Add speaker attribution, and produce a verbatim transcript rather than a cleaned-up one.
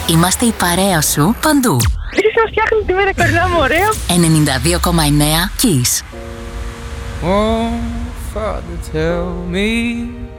Speaker 1: Είμαστε η παρέα σου παντού.
Speaker 2: Εσείς μας φτιάχνετε τη μέρα, κορδά μου, ωραίο.
Speaker 1: ενενήντα δύο κόμμα εννέα Kiss.
Speaker 3: Oh, Father, tell me